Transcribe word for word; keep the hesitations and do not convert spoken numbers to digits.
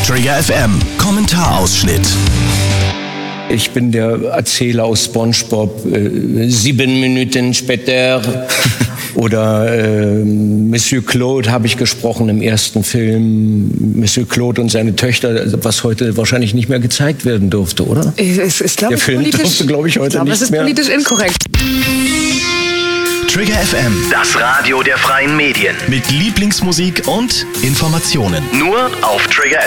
Trigger F M, Kommentarausschnitt. Ich bin der Erzähler aus SpongeBob, äh, sieben Minuten später. Oder äh, Monsieur Claude habe ich gesprochen im ersten Film. Monsieur Claude und seine Töchter, was heute wahrscheinlich nicht mehr gezeigt werden durfte, oder? Ich, ich, ich glaub, der Film durfte, glaube ich, heute ich glaub, nicht mehr. Das ist politisch inkorrekt. Trigger F M, das Radio der freien Medien. Mit Lieblingsmusik und Informationen. Nur auf Trigger